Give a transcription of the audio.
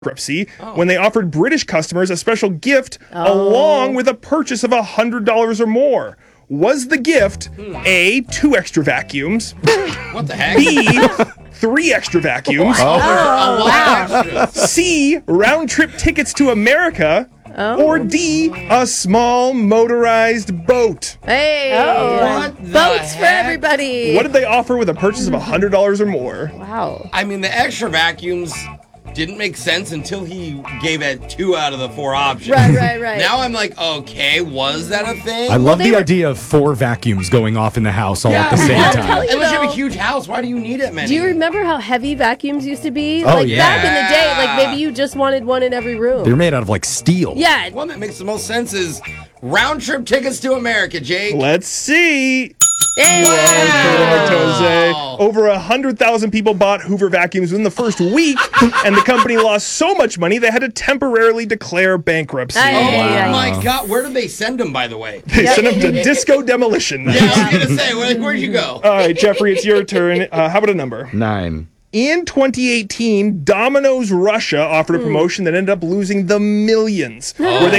bankruptcy when they offered British customers a special gift along with a purchase of $100 or more. Was the gift A, 2 extra vacuums, What the heck? B, 3 extra vacuums, C, round-trip tickets to America, or D, a small motorized boat? Hey, What the boats for heck? everybody. What did they offer with a purchase of $100 or more? Wow. I mean, the extra vacuums didn't make sense until he gave it 2 out of the 4 options. Right. Now I'm like, okay, was that a thing? I love they the were- idea of 4 vacuums going off in the house all at the Yeah. same I'll time. tell you Unless you have a though. huge house, why do you need it, man? Do you remember how heavy vacuums used to be? Oh, like yeah. back in the day, like maybe you just wanted one in every room. They're made out of like steel. Yeah. One that makes the most sense is round trip tickets to America, Jake. Let's see. Hey. Correct, Jose. Over 100,000 people bought Hoover vacuums within the first week, and the company lost so much money they had to temporarily declare bankruptcy. Ay, Oh ay, ay. my God, where did they send them, by the way? They sent them to disco demolition. Yeah, I was gonna say, where'd you go? All right, Jeffrey, it's your turn. How about a number? 9. In 2018, Domino's Russia offered a promotion that ended up losing the millions, where they